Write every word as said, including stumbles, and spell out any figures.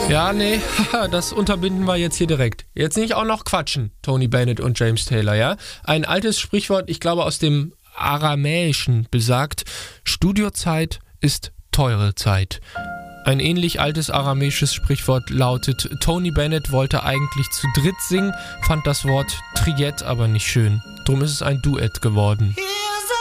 Ja, nee, das unterbinden wir jetzt hier direkt. Jetzt nicht auch noch quatschen, Tony Bennett und James Taylor, ja? Ein altes Sprichwort, ich glaube aus dem Aramäischen, besagt, Studiozeit ist teure Zeit. Ein ähnlich altes aramäisches Sprichwort lautet, Tony Bennett wollte eigentlich zu dritt singen, fand das Wort Triett aber nicht schön. Drum ist es ein Duett geworden.